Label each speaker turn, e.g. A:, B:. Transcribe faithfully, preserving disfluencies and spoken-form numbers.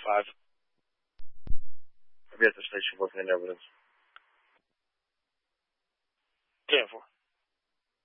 A: five. I'll be at the station working in evidence.